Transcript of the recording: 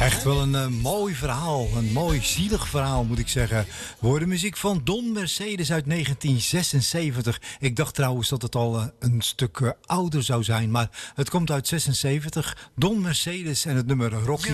Echt wel een mooi verhaal. Een mooi zielig verhaal, moet ik zeggen. We hoorden muziek van Don Mercedes uit 1976. Ik dacht trouwens dat het al een stuk ouder zou zijn. Maar het komt uit 76. Don Mercedes en het nummer Rocky